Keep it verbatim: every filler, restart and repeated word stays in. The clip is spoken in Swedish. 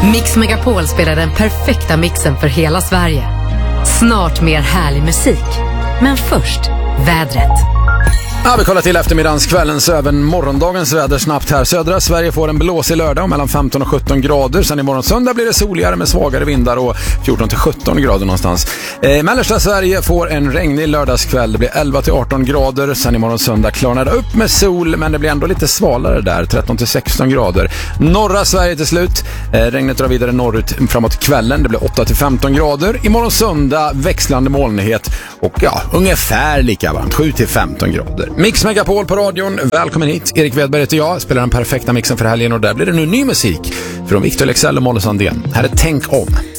Mix Megapol spelar den perfekta mixen för hela Sverige. Snart mer härlig musik. Men först, vädret. Ja, vi kollar till eftermiddagens, kvällens och även morgondagens väder snabbt här. Södra Sverige får en blåsig lördag mellan femton och sjutton grader. Sen imorgon söndag blir det soligare med svagare vindar och fjorton till sjutton grader någonstans. Eh, mellersta Sverige får en regnig lördagskväll. Det blir elva till arton grader. Sen imorgon söndag klarnar det upp med sol, men det blir ändå lite svalare där, tretton till sexton grader. Norra Sverige till slut. Eh, regnet drar vidare norrut framåt kvällen. Det blir åtta till femton grader. Imorgon söndag växlande molnighet och ja, ungefär lika varmt, sju till femton grader. Mix Megapol på radion, välkommen hit. Erik Wedberg heter jag, spelar den perfekta mixen för helgen och där blir det nu ny musik från Victor Leksell och Molly Sandén. Här är Tänk om.